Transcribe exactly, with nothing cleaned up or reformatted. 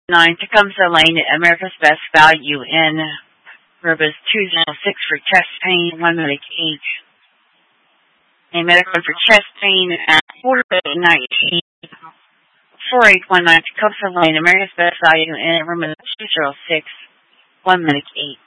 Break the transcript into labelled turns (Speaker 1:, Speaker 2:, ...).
Speaker 1: nine Tecumseh Lane, America's Best Value in Rivers two oh six for chest pain, one medic eight. A medical for chest pain at four eight nineteen. four eight one nine Tecumseh Lane, America's Best Value in room two oh six, one medic eight.